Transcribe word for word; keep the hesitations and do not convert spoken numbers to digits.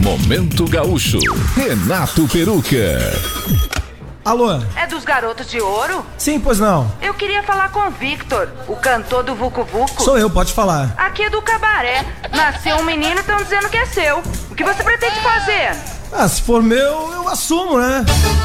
Momento Gaúcho, Renato Peruca. Alô? É dos Garotos de Ouro? Sim, pois não. Eu queria falar com o Victor, o cantor do Vucu Vucu. Sou eu, pode falar. Aqui é do Cabaré. Nasceu um menino e estão dizendo que é seu. O que você pretende fazer? Ah, se for meu, eu assumo, né?